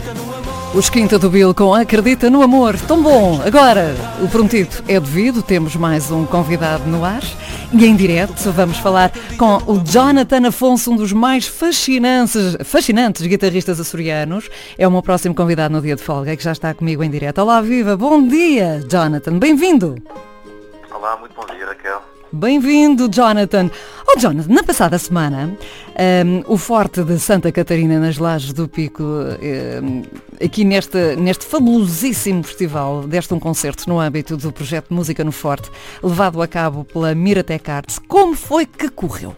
Os Quinta do Bill com Acredita no Amor. Tão bom! Agora, o prometido é devido, temos mais um convidado no ar e em direto vamos falar com o Jonathan Afonso, um dos mais fascinantes guitarristas açorianos. É o meu próximo convidado no dia de folga, que já está comigo em direto. Olá, viva! Bom dia, Jonathan! Bem-vindo! Olá, muito bom dia, Raquel. Bem-vindo, Jonathan. Oh, Jonathan, na passada semana, o Forte de Santa Catarina, nas Lajes do Pico, aqui neste fabulosíssimo festival, deste um concerto no âmbito do projeto Música no Forte, levado a cabo pela Miratec Arts. Como foi que correu?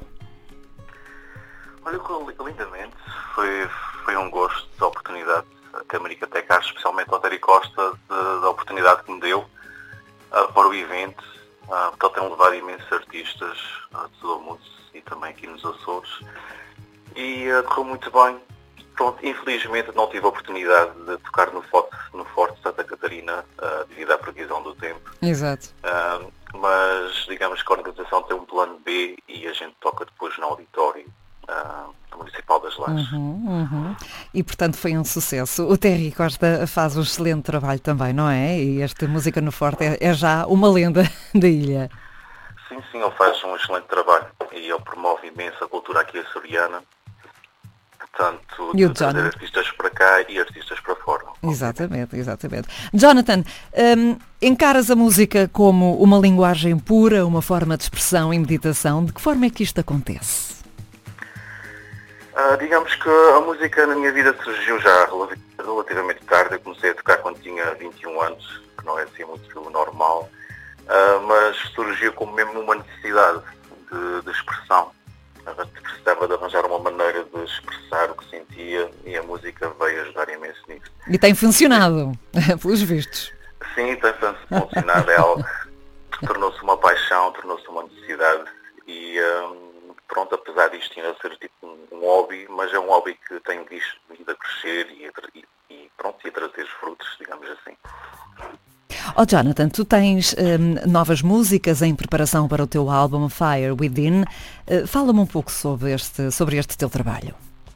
Olha, lindamente. Foi um gosto da oportunidade que a Miratec Arts, especialmente ao Terry Costa, da oportunidade que me deu para o evento. Porque ele tem levado imensos artistas de todo o mundo e também aqui nos Açores e correu muito bem. Pronto, infelizmente não tive a oportunidade de tocar no Forte de Santa Catarina devido à previsão do tempo. Exato. Mas digamos que a organização tem um plano B e a gente toca depois no auditório municipal das Lajes. E portanto foi um sucesso. O Terry Costa faz um excelente trabalho também, não é? E esta Música no Forte é já uma lenda da ilha. Sim, ele faz um excelente trabalho e ele promove imensa cultura aqui açoriana, portanto, de trazer artistas para cá e artistas para fora. Exatamente. Jonathan, encaras a música como uma linguagem pura, uma forma de expressão e meditação. De que forma é que isto acontece? Digamos que a música na minha vida surgiu já relativamente tarde. Eu comecei a tocar quando tinha 21 anos, que não é assim muito normal, mas surgiu como mesmo uma necessidade de expressão. Precisava de arranjar uma maneira de expressar o que sentia e a música veio ajudar imenso nisso. E tem funcionado, pelos vistos. Sim, tem funcionado. É algo que tornou-se uma paixão, tornou-se uma necessidade e... Pronto, apesar disto ainda ser tipo um hobby, mas é um hobby que tem vindo a crescer e a trazer frutos, digamos assim. Oh, Jonathan, tu tens novas músicas em preparação para o teu álbum Fire Within. Fala-me um pouco sobre este teu trabalho.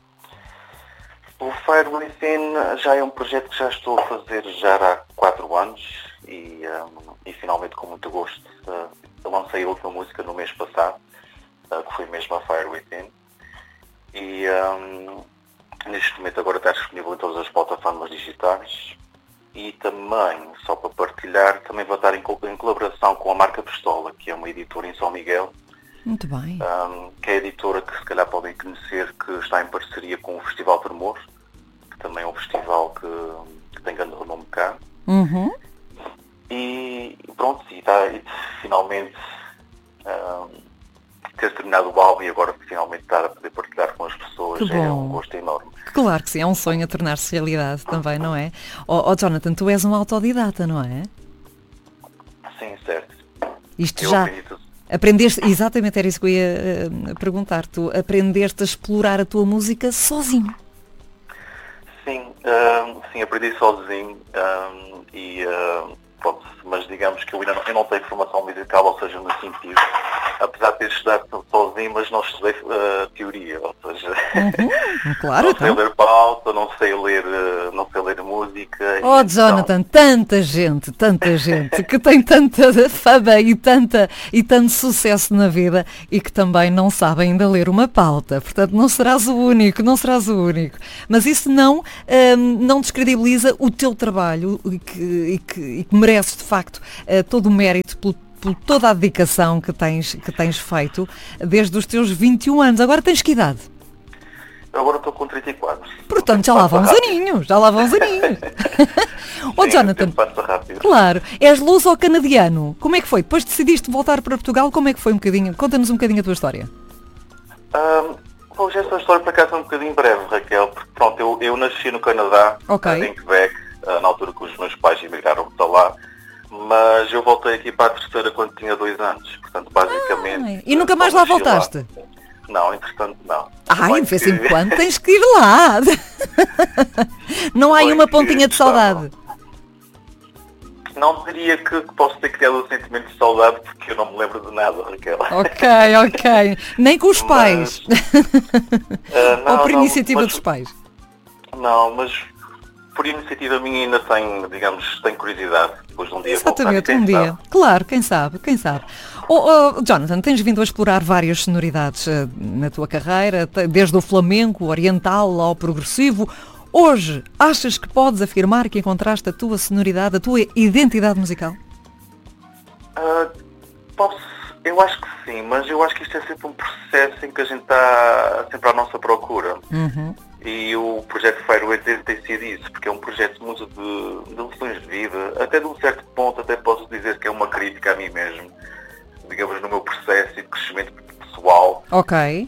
O Fire Within já é um projeto que já estou a fazer já há 4 anos e finalmente com muito gosto eu lancei a última música no mês passado, que foi mesmo a Fire Within, e neste momento agora está disponível em todas as plataformas digitais e também, só para partilhar, também vou estar em colaboração com a Marca Pistola, que é uma editora em São Miguel. Muito bem. Que é a editora que se calhar podem conhecer, que está em parceria com o Festival Tremor, que também é um festival que tem grande renome cá. E pronto, e finalmente ter terminado o álbum e agora finalmente estar a poder partilhar com as pessoas é um gosto enorme. Claro que sim, é um sonho a tornar-se realidade também, não é? Oh, Jonathan, tu és um autodidata, não é? Sim, certo. Isto já aprendeste, exatamente era isso que eu ia perguntar, tu aprendeste a explorar a tua música sozinho? Sim, aprendi sozinho pronto, mas digamos que eu não tenho formação musical, ou seja, no sentido, apesar de ter estudado sozinho, mas não estudei teoria, ou seja, claro, não sei ler pauta, não sei ler música. Oh, Jonathan, tanta gente que tem tanta fama e tanto sucesso na vida e que também não sabe ainda ler uma pauta, portanto não serás o único, mas isso não descredibiliza o teu trabalho e que mereces de facto todo o mérito por toda a dedicação que tens feito desde os teus 21 anos. Agora tens que idade? Agora estou com 34. Portanto, já lá vão uns aninhos. Oh, Jonathan, passa rápido. Claro, és luso-canadiano. Como é que foi? Depois decidiste voltar para Portugal, como é que foi um bocadinho? Conta-nos um bocadinho a tua história. Hoje essa história por acaso é um bocadinho breve, Raquel, porque pronto, eu nasci no Canadá, em Quebec, na altura que os meus pais emigraram para lá, mas eu voltei aqui para a terceira quando tinha 2 anos, portanto basicamente... E nunca mais lá voltaste? Lá. Não, entretanto não. De vez em quando tens que ir lá. Não há aí uma pontinha de saudade? Não diria que posso ter criado um sentimento de saudade, porque eu não me lembro de nada, Raquel. Ok. Nem com os pais? Ou por iniciativa dos pais? Não, mas por iniciativa minha ainda tenho, digamos, tenho curiosidade, depois de um dia Exatamente, voltar, um dia. sabe? Claro, quem sabe, quem sabe. Jonathan, tens vindo a explorar várias sonoridades na tua carreira, desde o flamenco, oriental ao progressivo. Hoje, achas que podes afirmar que encontraste a tua sonoridade, a tua identidade musical? Eu acho que sim, mas eu acho que isto é sempre um processo em que a gente está sempre à nossa procura. Uhum. E o projeto Fireway tem sido isso, porque é um projeto muito de lições de vida. Até de um certo ponto, até posso dizer que é uma crítica a mim mesmo, digamos, no meu processo de crescimento pessoal. Ok.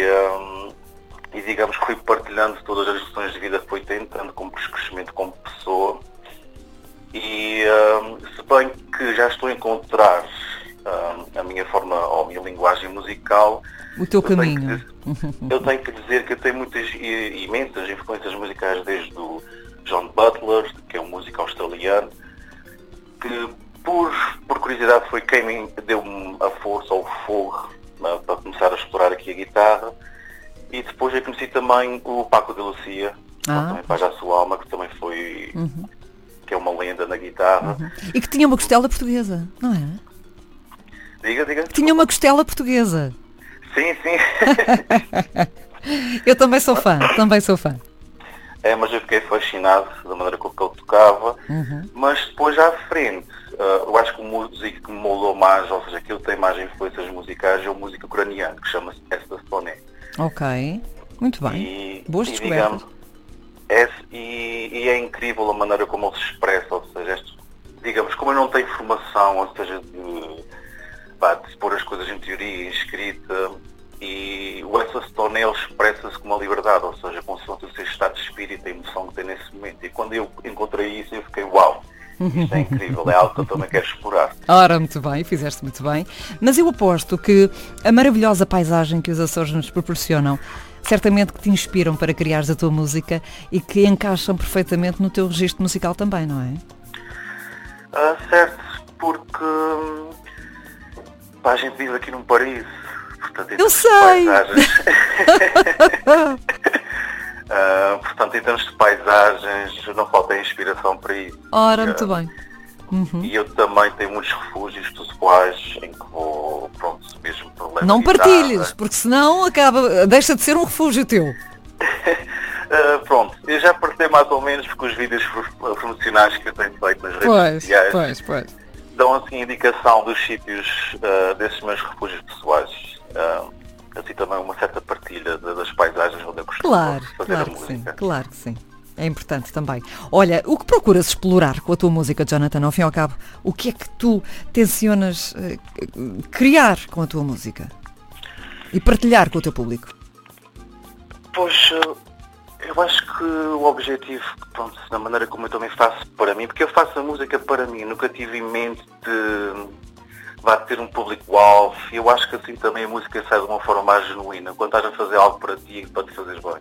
E digamos que fui partilhando todas as lições de vida que fui tentando como crescimento como pessoa. E se bem que já estou a encontrar a minha forma ou a minha linguagem musical, O teu caminho. Eu tenho que dizer que eu tenho imensas influências musicais, desde o John Butler, que é um músico australiano, que por curiosidade foi quem me deu a força ou o fogo para começar a explorar aqui a guitarra. E depois eu conheci também o Paco de Lucia, também Paz à Sua Alma, que também foi, que é uma lenda na guitarra. E que tinha uma costela portuguesa, não é? Diga. Tinha uma costela portuguesa. Sim. Eu também sou fã. Mas eu fiquei fascinado da maneira com que ele tocava. Mas depois à frente, eu acho que o músico que me moldou mais, ou seja, aquilo que tem mais influências musicais, é o músico ucraniano, que chama-se Esta Stoné. Ok, muito bem. Boas descobertas. E é incrível a maneira como ele se expressa, ou seja, digamos, como eu não tenho formação, ou seja, de se pôr as coisas em teoria, em escrita, e o Essa Stone expressa-se com uma liberdade, ou seja, consoante o seu estado de espírito, a emoção que tem nesse momento. E quando eu encontrei isso, eu fiquei, uau, isto é incrível, é algo que eu também quero explorar. Ora, muito bem, fizeste muito bem. Mas eu aposto que a maravilhosa paisagem que os Açores nos proporcionam, certamente que te inspiram para criares a tua música e que encaixam perfeitamente no teu registro musical também, não é? Certo, porque a gente vive aqui num paraíso, portanto, em eu termos de sei! paisagens, portanto, em termos de paisagens, não falta inspiração para isso. Ora, muito bem. E eu também tenho muitos refúgios pessoais em que vou, mesmo problema. Não partilhes, porque senão deixa de ser um refúgio teu. Eu já partilhei mais ou menos, porque os vídeos promocionais que eu tenho feito nas redes sociais dão assim indicação dos sítios desses meus refúgios pessoais. Assim também uma certa partilha das paisagens onde eu costumo fazer a música. Claro que sim. É importante também. Olha, o que procuras explorar com a tua música, Jonathan, ao fim e ao cabo, o que é que tu tencionas criar com a tua música? E partilhar com o teu público? Pois, eu acho que o objetivo, da maneira como eu também faço para mim, porque eu faço a música para mim, nunca tive em mente de ter um público-alvo, e eu acho que assim também a música sai de uma forma mais genuína, quando estás a fazer algo para ti e para te fazeres bem.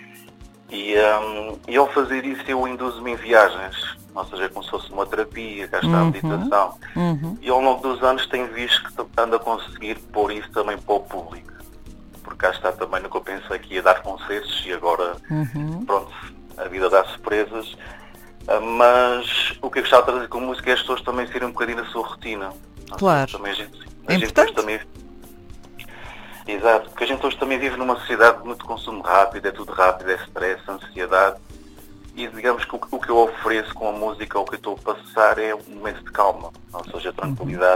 E ao fazer isso eu induzo-me em viagens, ou seja, é como se fosse uma terapia, cá está a meditação. E ao longo dos anos tenho visto que ando a conseguir pôr isso também para o público. Porque cá está também no que eu pensei que ia dar concertos e agora, a vida dá surpresas. Mas o que eu gostava de trazer com a música é as pessoas também serem um bocadinho da sua rotina. Claro. Também É importante. Exato, porque a gente hoje também vive numa sociedade de muito consumo rápido, é tudo rápido, é stress, ansiedade. E digamos que o que eu ofereço com a música, ou o que eu estou a passar, é um momento de calma, ou seja, tranquilidade.